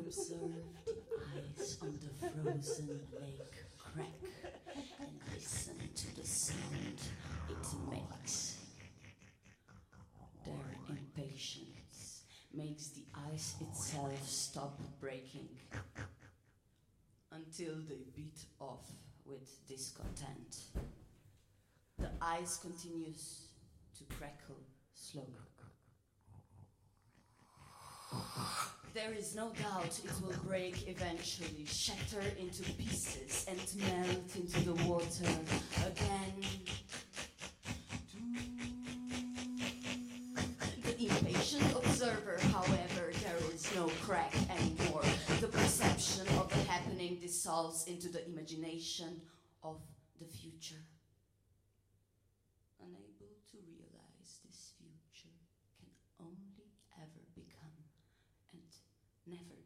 Observe the ice on the frozen lake crack and listen to the sound it makes. Their impatience makes the ice itself stop breaking until they beat off with discontent. The ice continues to crackle slowly. There is no doubt it will break eventually, shatter into pieces and melt into the water again. The impatient observer, however, there is no crack anymore. The perception of the happening dissolves into the imagination of the future. Unable to realize this future can only ever become and never